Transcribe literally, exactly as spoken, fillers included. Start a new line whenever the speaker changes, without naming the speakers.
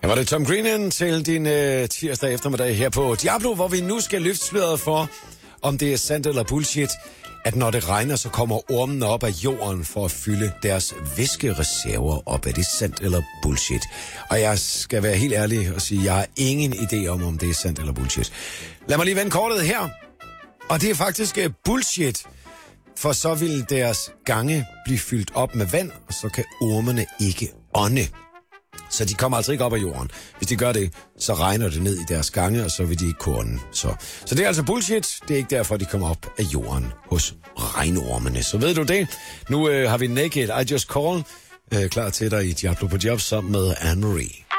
Her var det Tom Greenan til din øh, tirsdag eftermiddag her på Diablo, hvor vi nu skal løfte sløret for, om det er sandt eller bullshit, at når det regner, så kommer ormene op af jorden for at fylde deres væskereserver op. Er det sandt eller bullshit? Og jeg skal være helt ærlig og sige, at jeg har ingen idé om, om det er sandt eller bullshit. Lad mig lige vende kortet her. Og det er faktisk uh, bullshit, for så vil deres gange blive fyldt op med vand, og så kan ormene ikke ånde. Så de kommer altså ikke op af jorden. Hvis de gør det, så regner det ned i deres gange, og så vil de ikke kunne ånde. Så. så det er altså bullshit. Det er ikke derfor, de kommer op af jorden hos regnormene. Så ved du det. Nu øh, har vi Naked, I Just Call, øh, klar til dig i Diablo på Job sammen med Anne-Marie.